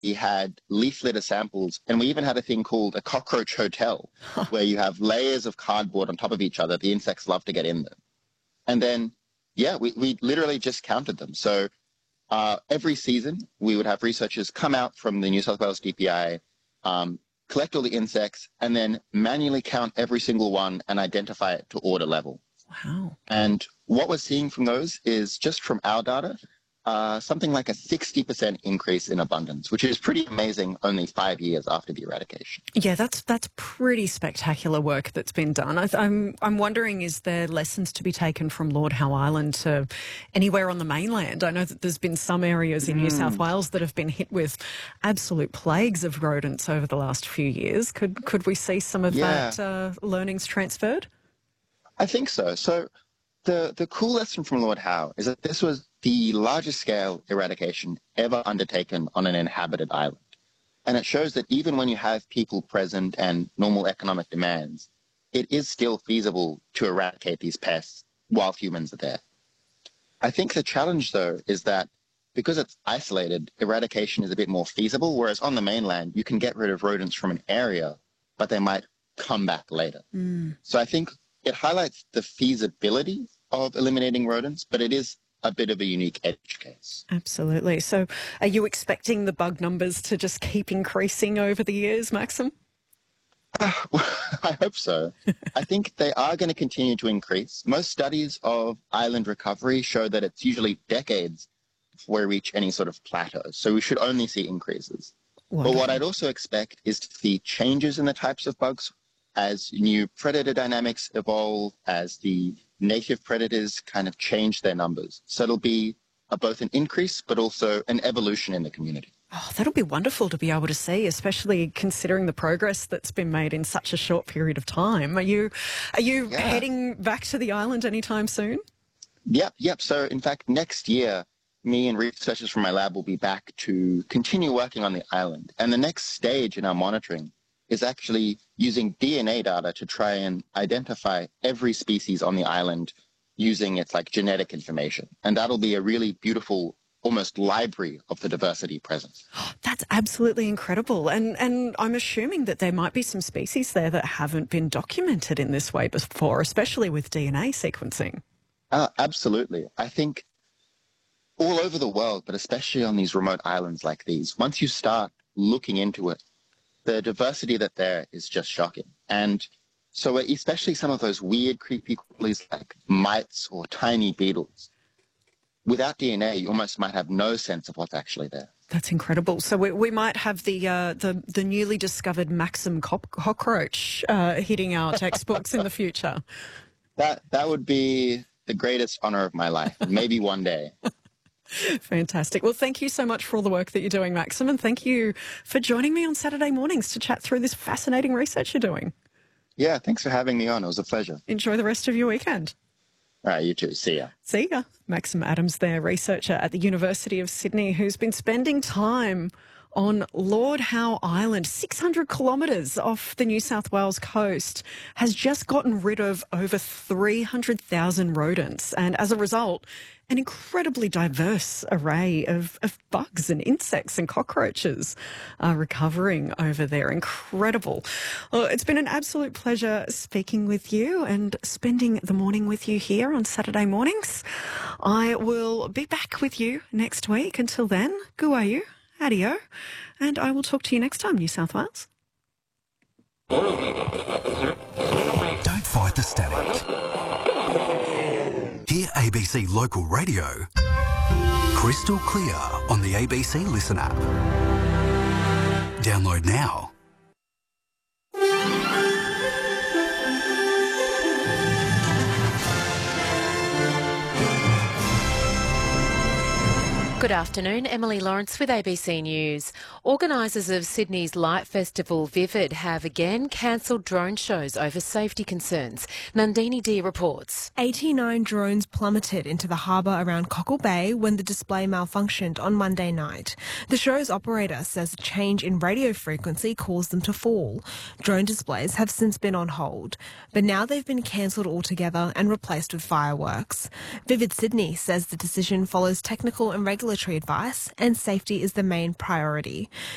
we had leaf litter samples, and we even had a thing called a cockroach hotel, where you have layers of cardboard on top of each other. The insects love to get in them. And then, yeah, we literally just counted them. So every season, we would have researchers come out from the New South Wales DPI, collect all the insects, and then manually count every single one and identify it to order level. Wow. And what we're seeing from those is, just from our data, something like a 60% increase in abundance, which is pretty amazing only 5 years after the eradication. Yeah, that's pretty spectacular work that's been done. I'm wondering, is there lessons to be taken from Lord Howe Island to anywhere on the mainland? I know that there's been some areas in New South Wales that have been hit with absolute plagues of rodents over the last few years. Could we see some of that learnings transferred? I think so. So the cool lesson from Lord Howe is that this was the largest scale eradication ever undertaken on an inhabited island. And it shows that even when you have people present and normal economic demands, it is still feasible to eradicate these pests while humans are there. I think the challenge, though, is that because it's isolated, eradication is a bit more feasible, whereas on the mainland, you can get rid of rodents from an area, but they might come back later. So I think it highlights the feasibility of eliminating rodents, but it is a bit of a unique edge case. Absolutely. So are you expecting the bug numbers to just keep increasing over the years, Maxim? I hope so. I think they are going to continue to increase. Most studies of island recovery show that it's usually decades before we reach any sort of plateau. So we should only see increases. Wonderful. But what I'd also expect is to see changes in the types of bugs as new predator dynamics evolve, as the native predators kind of change their numbers. So it'll be both an increase, but also an evolution in the community. Oh, that'll be wonderful to be able to see, especially considering the progress that's been made in such a short period of time. Are you heading back to the island anytime soon? Yep. So in fact, next year, me and researchers from my lab will be back to continue working on the island. And the next stage in our monitoring is actually using DNA data to try and identify every species on the island using its genetic information. And that'll be a really beautiful, almost library of the diversity present. That's absolutely incredible. And I'm assuming that there might be some species there that haven't been documented in this way before, especially with DNA sequencing. Absolutely. I think all over the world, but especially on these remote islands like these, once you start looking into it, the diversity that there is just shocking. And so especially some of those weird, creepy crawlies like mites or tiny beetles, without DNA, you almost might have no sense of what's actually there. That's incredible. So we might have the newly discovered Maxim cockroach hitting our textbooks in the future. That would be the greatest honor of my life, maybe one day. Fantastic. Well, thank you so much for all the work that you're doing, Maxim, and thank you for joining me on Saturday mornings to chat through this fascinating research you're doing. Yeah, thanks for having me on. It was a pleasure. Enjoy the rest of your weekend. All right, you too. See ya. See ya. Maxim Adams there, researcher at the University of Sydney, who's been spending time on Lord Howe Island, 600 kilometres off the New South Wales coast, has just gotten rid of over 300,000 rodents. And as a result, an incredibly diverse array of bugs and insects and cockroaches are recovering over there. Incredible. Well, it's been an absolute pleasure speaking with you and spending the morning with you here on Saturday mornings. I will be back with you next week. Until then, guayu, adio, and I will talk to you next time, New South Wales. Don't fight the static. Hear ABC Local Radio crystal clear on the ABC Listen app. Download now. Good afternoon, Emily Lawrence with ABC News. Organisers of Sydney's Light Festival Vivid have again cancelled drone shows over safety concerns. Nandini D reports. 89 drones plummeted into the harbour around Cockle Bay when the display malfunctioned on Monday night. The show's operator says a change in radio frequency caused them to fall. Drone displays have since been on hold, but now they've been cancelled altogether and replaced with fireworks. Vivid Sydney says the decision follows technical and regulatory advice and safety is the main priority.